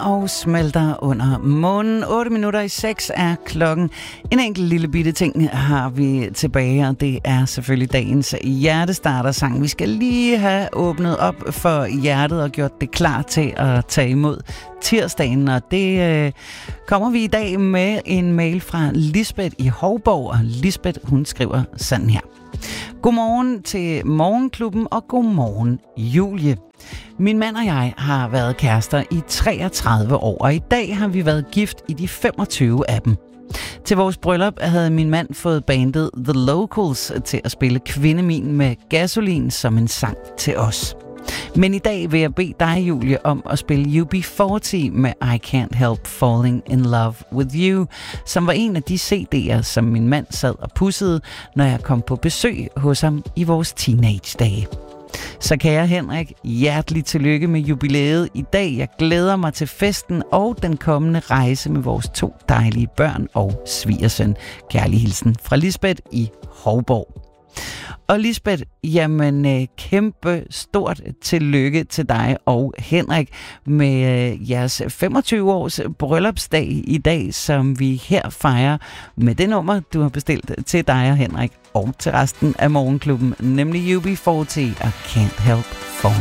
og smelter under månen. 8:08 er klokken. En enkelt lille bitte ting har vi tilbage, og det er selvfølgelig dagens hjertestarter-sang. Vi skal lige have åbnet op for hjertet og gjort det klar til at tage imod tirsdagen, og det kommer vi i dag med en mail fra Lisbeth i Hovborg, og Lisbeth, hun skriver sådan her. Godmorgen til Morgenklubben, og godmorgen Julie. Min mand og jeg har været kærester i 33 år, og i dag har vi været gift i de 25 af dem. Til vores bryllup havde min mand fået bandet The Locals til at spille Kvindemin med Gasolin som en sang til os. Men i dag vil jeg bede dig, Julie, om at spille UB40 med I Can't Help Falling in Love with You, som var en af de CD'er, som min mand sad og pudsede, når jeg kom på besøg hos ham i vores teenage-dage. Så kære Henrik, hjertelig tillykke med jubilæet i dag. Jeg glæder mig til festen og den kommende rejse med vores 2 dejlige børn og svigersøn. Kærlig hilsen fra Lisbeth i Hovborg. Og Lisbeth, jamen kæmpe stort tillykke til dig og Henrik med jeres 25 års bryllupsdag i dag, som vi her fejrer med det nummer, du har bestilt til dig og Henrik og til resten af Morgenklubben, nemlig UB40 og Can't Help Falling.